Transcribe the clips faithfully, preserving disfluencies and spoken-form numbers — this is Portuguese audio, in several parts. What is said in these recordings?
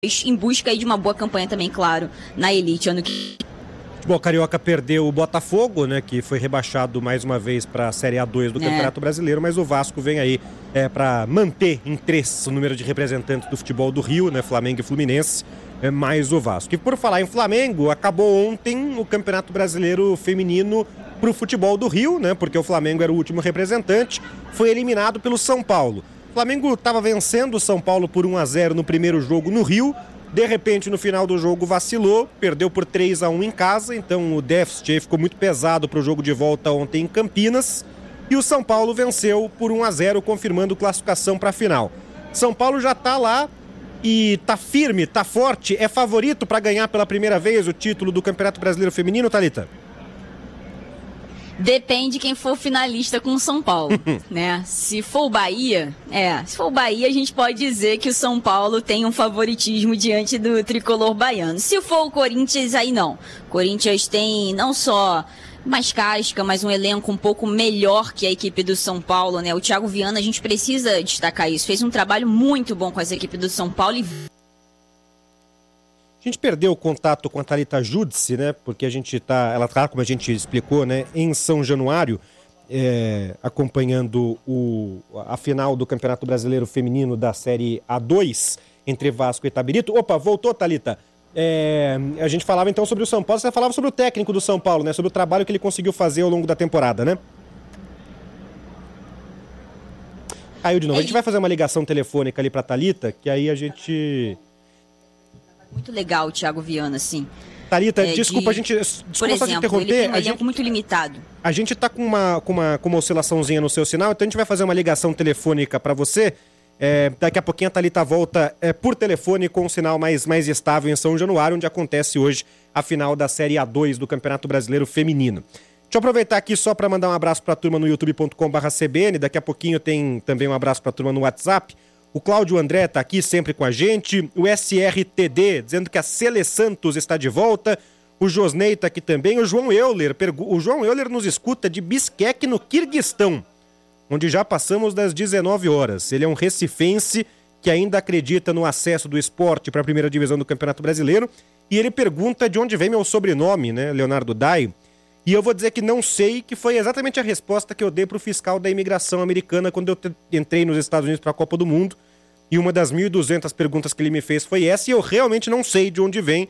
em busca aí de uma boa campanha também, claro, na elite ano que... Bom, o Carioca perdeu o Botafogo, né, que foi rebaixado mais uma vez para a Série A dois do é. Campeonato Brasileiro, mas o Vasco vem aí é, para manter em três o número de representantes do futebol do Rio, né, Flamengo e Fluminense, é, mais o Vasco. E por falar em Flamengo, acabou ontem o Campeonato Brasileiro Feminino para o futebol do Rio, né, porque o Flamengo era o último representante, foi eliminado pelo São Paulo. O Flamengo estava vencendo o São Paulo por um a zero no primeiro jogo no Rio. De repente, no final do jogo, vacilou, perdeu por três a um em casa, então o déficit aí ficou muito pesado para o jogo de volta ontem em Campinas. E o São Paulo venceu por um a zero, confirmando classificação para a final. São Paulo já está lá e está firme, está forte, é favorito para ganhar pela primeira vez o título do Campeonato Brasileiro Feminino, Thalita? Depende quem for finalista com o São Paulo, né? Se for o Bahia, é, se for o Bahia, a gente pode dizer que o São Paulo tem um favoritismo diante do tricolor baiano. Se for o Corinthians, aí não. O Corinthians tem não só mais casca, mas um elenco um pouco melhor que a equipe do São Paulo, né? O Thiago Viana, a gente precisa destacar isso, fez um trabalho muito bom com essa equipe do São Paulo e... A gente perdeu o contato com a Thalita Judice, né? Porque a gente tá, ela tá, como a gente explicou, né, em São Januário, é, acompanhando o, a final do Campeonato Brasileiro Feminino da Série A dois, entre Vasco e Itabirito. Opa, voltou, Thalita. É, a gente falava então sobre o São Paulo, você falava sobre o técnico do São Paulo, né? Sobre o trabalho que ele conseguiu fazer ao longo da temporada, né? Caiu de novo. A gente vai fazer uma ligação telefônica ali pra Thalita, que aí a gente... Muito legal o Thiago Viana, sim. Thalita, é, desculpa de... a gente... Desculpa Por exemplo, só te interromper. Ele tem um a elenco gente... muito limitado. A gente tá com uma, com, uma, com uma oscilaçãozinha no seu sinal, então a gente vai fazer uma ligação telefônica para você. É, daqui a pouquinho a Thalita volta é, por telefone com um sinal mais, mais estável em São Januário, onde acontece hoje a final da Série A dois do Campeonato Brasileiro Feminino. Deixa eu aproveitar aqui só para mandar um abraço para a turma no youtube ponto com barra c b n. Daqui a pouquinho tem também um abraço para a turma no WhatsApp. O Cláudio André está aqui sempre com a gente. O S R T D dizendo que a Cele Santos está de volta. O Josnei está aqui também. O João Euler, pergu... o João Euler nos escuta de Bisqueque, no Quirguistão, onde já passamos das dezenove horas. Ele é um recifense que ainda acredita no acesso do esporte para a primeira divisão do Campeonato Brasileiro. E ele pergunta de onde vem meu sobrenome, né, Leonardo Dai. E eu vou dizer que não sei, que foi exatamente a resposta que eu dei para o fiscal da imigração americana quando eu te- entrei nos Estados Unidos para a Copa do Mundo. E uma das mil e duzentas perguntas que ele me fez foi essa, e eu realmente não sei de onde vem.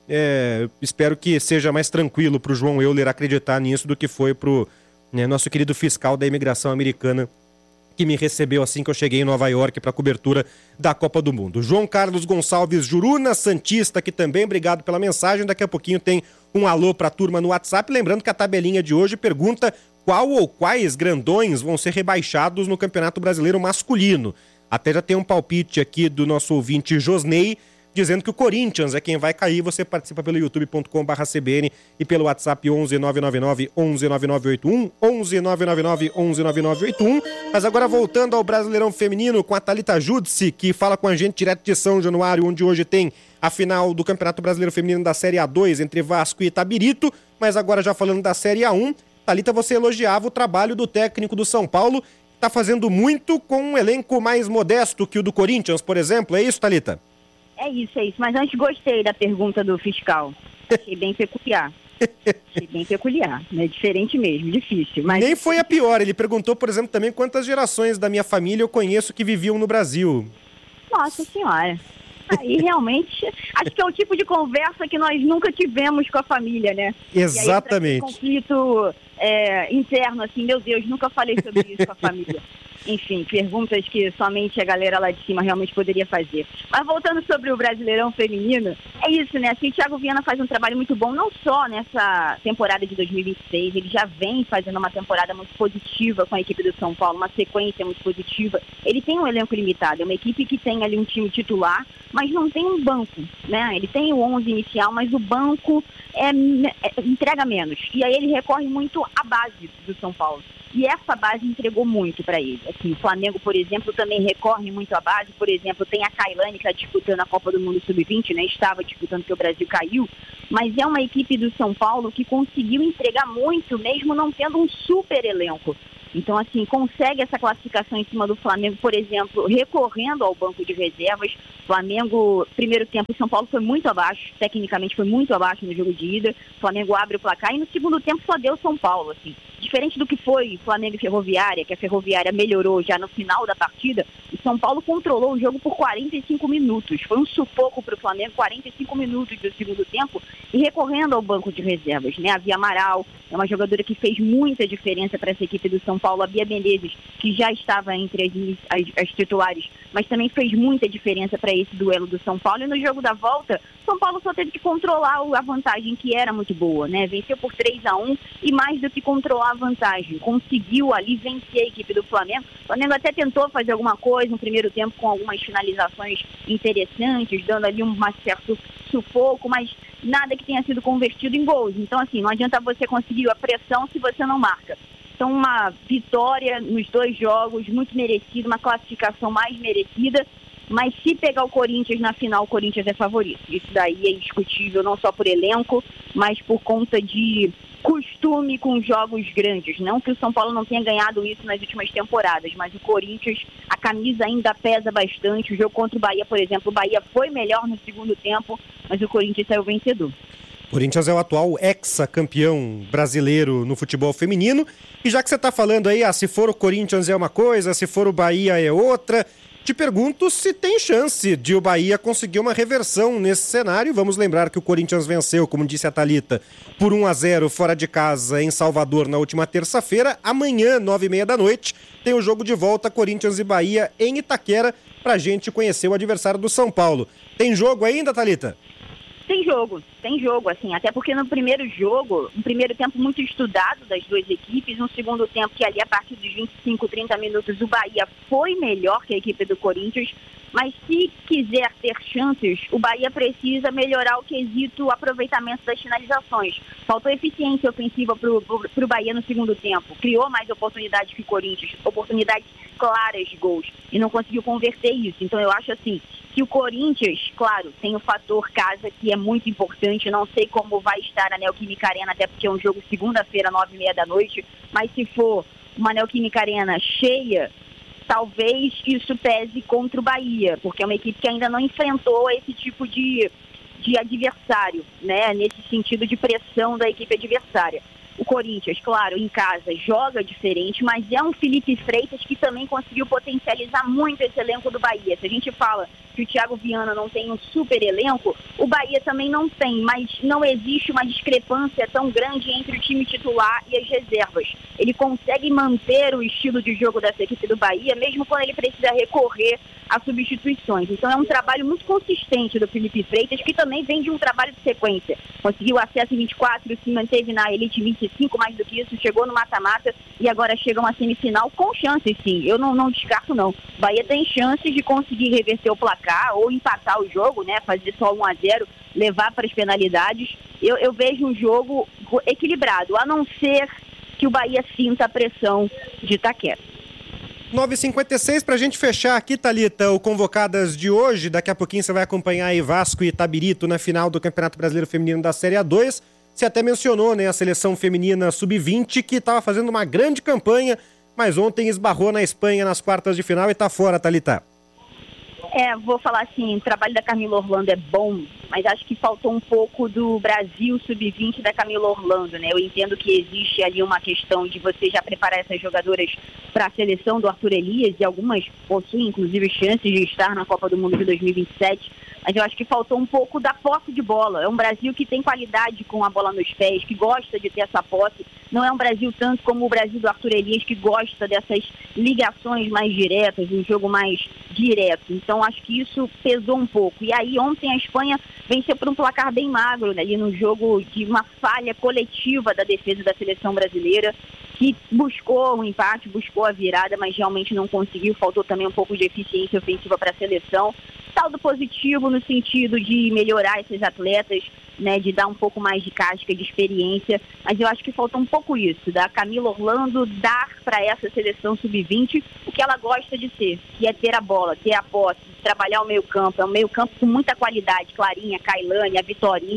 É, espero que seja mais tranquilo para o João Euler acreditar nisso do que foi para o né, nosso querido fiscal da imigração americana, que me recebeu assim que eu cheguei em Nova York para a cobertura da Copa do Mundo. João Carlos Gonçalves Juruna Santista, que também, obrigado pela mensagem. Daqui a pouquinho tem um alô para a turma no WhatsApp. Lembrando que a tabelinha de hoje pergunta qual ou quais grandões vão ser rebaixados no Campeonato Brasileiro Masculino. Até já tem um palpite aqui do nosso ouvinte Josnei, dizendo que o Corinthians é quem vai cair. Você participa pelo youtube ponto com barra c b n e pelo WhatsApp onze nove nove nove onze nove nove oito um, onze nove nove nove onze nove nove oito um. Mas agora voltando ao Brasileirão Feminino com a Thalita Judice, que fala com a gente direto de São Januário, onde hoje tem a final do Campeonato Brasileiro Feminino da Série A dois entre Vasco e Itabirito, mas agora já falando da Série A um. Thalita, você elogiava o trabalho do técnico do São Paulo, que está fazendo muito com um elenco mais modesto que o do Corinthians, por exemplo. É isso, Thalita? É isso, é isso. Mas antes gostei da pergunta do fiscal. Achei bem peculiar. Achei bem peculiar, né? Diferente mesmo, difícil. Mas... Nem foi a pior. Ele perguntou, por exemplo, também quantas gerações da minha família eu conheço que viviam no Brasil. Nossa Senhora. Aí realmente, acho que é o tipo de conversa que nós nunca tivemos com a família, né? Exatamente. E aí, conflito é, interno, assim, meu Deus, nunca falei sobre isso com a família. Enfim, perguntas que somente a galera lá de cima realmente poderia fazer. Mas voltando sobre o Brasileirão Feminino, é isso, né? Assim, o Thiago Viana faz um trabalho muito bom, não só nessa temporada de dois mil e vinte e seis, ele já vem fazendo uma temporada muito positiva com a equipe do São Paulo, uma sequência muito positiva. Ele tem um elenco limitado, é uma equipe que tem ali um time titular, mas não tem um banco, né? Ele tem o onze inicial, mas o banco é, é, entrega menos. E aí ele recorre muito à base do São Paulo. E essa base entregou muito para ele. Assim, o Flamengo, por exemplo, também recorre muito à base. Por exemplo, tem a Kailane que está disputando a Copa do Mundo sub vinte, né? Estava disputando porque o Brasil caiu. Mas é uma equipe do São Paulo que conseguiu entregar muito, mesmo não tendo um super elenco. Então, assim, consegue essa classificação em cima do Flamengo, por exemplo, recorrendo ao banco de reservas. Flamengo, primeiro tempo, o São Paulo foi muito abaixo, tecnicamente foi muito abaixo no jogo de ida. O Flamengo abre o placar e no segundo tempo só deu São Paulo, assim. Diferente do que foi Flamengo e Ferroviária, que a Ferroviária melhorou já no final da partida, o São Paulo controlou o jogo por quarenta e cinco minutos. Foi um sufoco para o Flamengo, quarenta e cinco minutos do segundo tempo, e recorrendo ao banco de reservas, né? A Bia Amaral é uma jogadora que fez muita diferença para essa equipe do São Paulo. A Bia Menezes, que já estava entre as, as, as titulares, mas também fez muita diferença para esse duelo do São Paulo. E no jogo da volta, São Paulo só teve que controlar a vantagem, que era muito boa, né? Venceu por três a um e mais do que controlar a vantagem, conseguiu ali vencer a equipe do Flamengo. O Flamengo até tentou fazer alguma coisa no primeiro tempo com algumas finalizações interessantes, dando ali um certo sufoco, mas nada que tenha sido convertido em gols. Então, assim, não adianta você conseguir a pressão se você não marca. Então, uma vitória nos dois jogos, muito merecida, uma classificação mais merecida, mas se pegar o Corinthians na final, o Corinthians é favorito. Isso daí é indiscutível, não só por elenco, mas por conta de costume com jogos grandes. Não que o São Paulo não tenha ganhado isso nas últimas temporadas, mas o Corinthians, a camisa ainda pesa bastante. O jogo contra o Bahia, por exemplo, o Bahia foi melhor no segundo tempo, mas o Corinthians saiu vencedor. Corinthians é o atual ex-campeão brasileiro no futebol feminino. E já que você está falando aí, ah, se for o Corinthians é uma coisa, se for o Bahia é outra, te pergunto se tem chance de o Bahia conseguir uma reversão nesse cenário. Vamos lembrar que o Corinthians venceu, como disse a Thalita, por um a zero fora de casa em Salvador na última terça-feira. Amanhã, nove e meia da noite, tem o jogo de volta Corinthians e Bahia em Itaquera, pra gente conhecer o adversário do São Paulo. Tem jogo ainda, Thalita? Tem jogo, tem jogo, assim, até porque no primeiro jogo, um primeiro tempo muito estudado das duas equipes, um segundo tempo que ali a partir dos vinte e cinco, trinta minutos o Bahia foi melhor que a equipe do Corinthians, mas se quiser ter chances, o Bahia precisa melhorar o quesito aproveitamento das finalizações. Faltou eficiência ofensiva para o Bahia no segundo tempo, criou mais oportunidades que o Corinthians, oportunidades claras de gols, e não conseguiu converter isso. Então eu acho assim, que o Corinthians, claro, tem o fator casa, que é muito importante. Não sei como vai estar a Neoquímica Arena, até porque é um jogo segunda-feira, nove e meia da noite, mas se for uma Neoquímica Arena cheia, talvez isso pese contra o Bahia, porque é uma equipe que ainda não enfrentou esse tipo de, de adversário, né? Nesse sentido de pressão da equipe adversária. O Corinthians, claro, em casa joga diferente, mas é um Felipe Freitas que também conseguiu potencializar muito esse elenco do Bahia. Se a gente fala que o Thiago Viana não tem um super elenco, o Bahia também não tem, mas não existe uma discrepância tão grande entre o time titular e as reservas. Ele consegue manter o estilo de jogo dessa equipe do Bahia, mesmo quando ele precisa recorrer a substituições. Então é um trabalho muito consistente do Felipe Freitas, que também vem de um trabalho de sequência. Conseguiu acesso em vinte e quatro, se manteve na Elite vinte e cinco, mais do que isso, chegou no mata-mata e agora chega uma semifinal com chances, sim. Eu não, não descarto, não. O Bahia tem chances de conseguir reverter o placar ou empatar o jogo, né? Fazer só um a zero, levar para as penalidades. Eu, eu vejo um jogo equilibrado, a não ser que o Bahia sinta a pressão de Itaquera. nove e cinquenta e seis, pra gente fechar aqui, Thalita, o Convocadas de hoje. Daqui a pouquinho você vai acompanhar aí Vasco e Itabirito na final do Campeonato Brasileiro Feminino da Série A dois. Você até mencionou, né, a seleção feminina sub vinte, que estava fazendo uma grande campanha, mas ontem esbarrou na Espanha nas quartas de final e tá fora, Thalita. É, vou falar assim, o trabalho da Camila Orlando é bom, mas acho que faltou um pouco do Brasil sub vinte da Camila Orlando, né? Eu entendo que existe ali uma questão de você já preparar essas jogadoras para a seleção do Arthur Elias, e algumas possuem, inclusive, chances de estar na Copa do Mundo de dois mil e vinte e sete, mas eu acho que faltou um pouco da posse de bola. É um Brasil que tem qualidade com a bola nos pés, que gosta de ter essa posse. Não é um Brasil tanto como o Brasil do Arthur Elias, que gosta dessas ligações mais diretas, um jogo mais direto. Então, acho que isso pesou um pouco. E aí, ontem a Espanha venceu por um placar bem magro, né, ali no jogo de uma falha coletiva da defesa da seleção brasileira, que buscou o empate, buscou a virada, mas realmente não conseguiu. Faltou também um pouco de eficiência ofensiva para a seleção. Saldo positivo no sentido de melhorar esses atletas, né, de dar um pouco mais de casca, de experiência, mas eu acho que falta um pouco isso, da Camila Orlando dar para essa seleção sub vinte o que ela gosta de ser, que é ter a bola, ter a posse, trabalhar o meio campo. É um meio campo com muita qualidade, Clarinha, Kailane, a Vitorinha,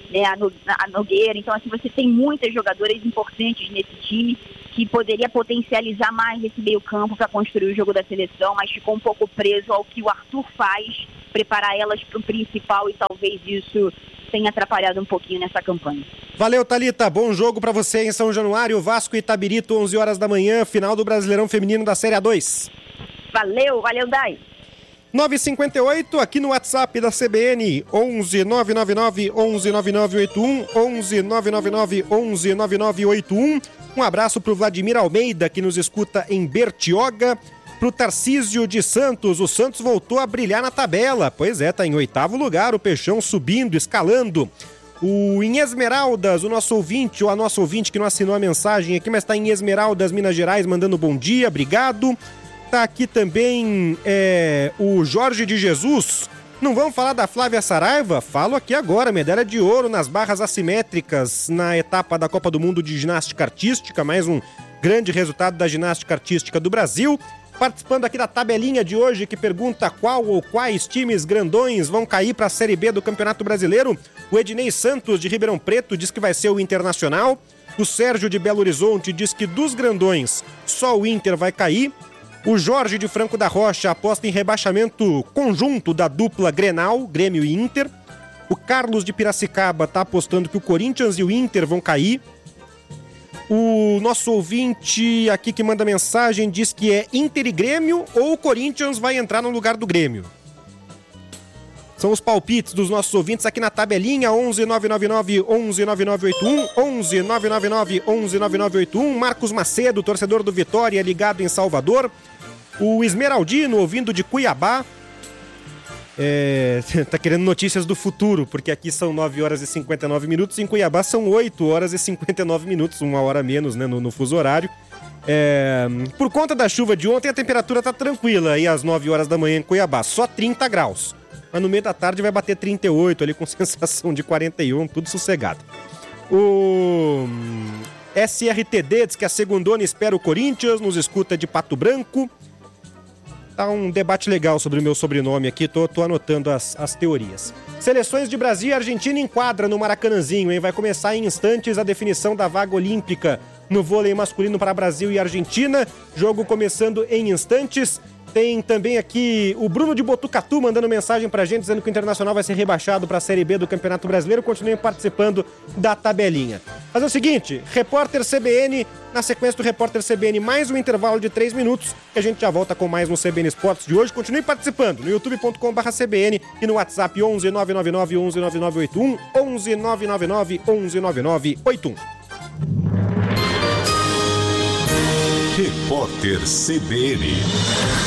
né, a, no, a Nogueira. Então, assim, você tem muitas jogadoras importantes nesse time que poderia potencializar mais esse meio campo para construir o jogo da seleção, mas ficou um pouco preso ao que o Arthur faz, preparar elas para o principal, e talvez isso tenha atrapalhado um pouquinho nessa campanha. Valeu, Thalita. Bom jogo para você em São Januário. Vasco e Itabirito, onze horas da manhã, final do Brasileirão Feminino da Série A dois. Valeu, valeu, Dai. nove e cinquenta e oito, aqui no WhatsApp da C B N, onze nove nove nove, onze nove nove oito um, onze nove nove nove, onze nove nove oito um. Um abraço pro Vladimir Almeida, que nos escuta em Bertioga. Pro Tarcísio de Santos, o Santos voltou a brilhar na tabela. Pois é, tá em oitavo lugar, o Peixão subindo, escalando. O em Esmeraldas, o nosso ouvinte, ou a nossa ouvinte que não assinou a mensagem aqui, mas tá em Esmeraldas, Minas Gerais, mandando bom dia, obrigado. Tá aqui também é, o Jorge de Jesus. Não vamos falar da Flávia Saraiva? Falo aqui agora, medalha de ouro nas barras assimétricas na etapa da Copa do Mundo de Ginástica Artística, mais um grande resultado da ginástica artística do Brasil. Participando aqui da tabelinha de hoje, que pergunta qual ou quais times grandões vão cair para a Série B do Campeonato Brasileiro. O Ednei Santos, de Ribeirão Preto, diz que vai ser o Internacional. O Sérgio, de Belo Horizonte, diz que dos grandões, só o Inter vai cair. O Jorge de Franco da Rocha aposta em rebaixamento conjunto da dupla Grenal, Grêmio e Inter. O Carlos de Piracicaba está apostando que o Corinthians e o Inter vão cair. O nosso ouvinte aqui que manda mensagem diz que é Inter e Grêmio ou o Corinthians vai entrar no lugar do Grêmio. São os palpites dos nossos ouvintes aqui na tabelinha, onze nove nove nove, onze nove nove oito um, onze nove nove nove, onze nove nove oito um. Marcos Macedo, torcedor do Vitória, ligado em Salvador. O Esmeraldino, ouvindo de Cuiabá, é, tá querendo notícias do futuro, porque aqui são nove horas e cinquenta e nove minutos, em Cuiabá são oito horas e cinquenta e nove minutos, uma hora menos, né, no, no fuso horário. É, por conta da chuva de ontem, a temperatura tá tranquila aí às nove horas da manhã em Cuiabá, só trinta graus. Mas no meio da tarde vai bater trinta e oito ali, com sensação de quarenta e um, tudo sossegado. O S R T D diz que a segundona espera o Corinthians, nos escuta de Pato Branco. Tá um debate legal sobre o meu sobrenome aqui, tô, tô anotando as, as teorias. Seleções de Brasil e Argentina enquadra no Maracanãzinho, hein? Vai começar em instantes a definição da vaga olímpica no vôlei masculino para Brasil e Argentina. Jogo começando em instantes. Tem também aqui o Bruno de Botucatu mandando mensagem pra gente, dizendo que o Internacional vai ser rebaixado para a Série B do Campeonato Brasileiro. Continuem participando da tabelinha. Fazer o seguinte, Repórter C B N, na sequência do Repórter C B N, mais um intervalo de três minutos, que a gente já volta com mais um C B N Esportes de hoje. Continue participando no youtube ponto com barra C B N e no WhatsApp onze nove nove nove, onze nove nove oito um, onze nove nove nove, onze nove nove oito um. Repórter C B N.